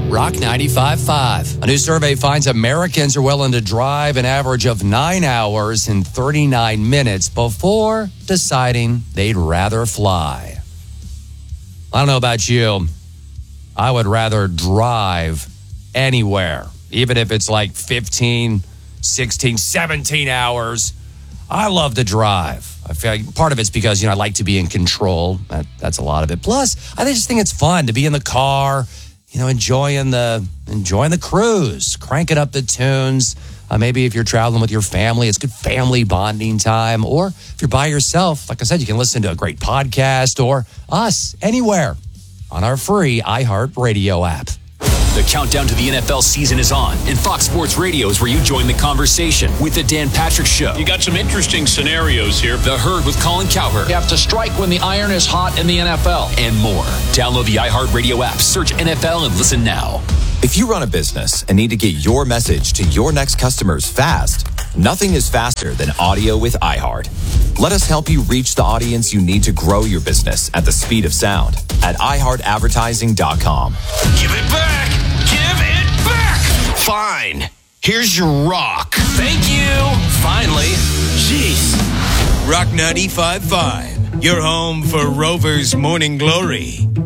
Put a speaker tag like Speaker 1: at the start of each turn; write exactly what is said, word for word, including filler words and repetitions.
Speaker 1: Rock ninety-five point five. A new survey finds Americans are willing to drive an average of nine hours and thirty-nine minutes before deciding they'd rather fly. I don't know about you. I would rather drive anywhere, even if it's like fifteen, sixteen, seventeen hours. I love to drive. I feel like part of it's because, you know, I like to be in control. That, that's a lot of it. Plus, I just think it's fun to be in the car, you know, enjoying the enjoying the cruise, cranking up the tunes. Uh, maybe if you're traveling with your family, it's good family bonding time. Or if you're by yourself, like I said, you can listen to a great podcast or us anywhere on our free iHeartRadio app.
Speaker 2: The countdown to the N F L season is on, and Fox Sports Radio is where you join the conversation with the Dan Patrick Show.
Speaker 3: You got some interesting scenarios here.
Speaker 2: The Herd with Colin Cowherd.
Speaker 4: You have to strike when the iron is hot in the N F L.
Speaker 2: And more. Download the iHeartRadio app, search N F L, and listen now.
Speaker 5: If you run a business and need to get your message to your next customers fast, nothing is faster than audio with iHeart. Let us help you reach the audience you need to grow your business at the speed of sound at i heart advertising dot com.
Speaker 6: Give it back! Give it back! Fine. Here's your rock.
Speaker 2: Thank you. Finally.
Speaker 6: Jeez. Rock ninety-five point five. Your home for Rover's Morning Glory.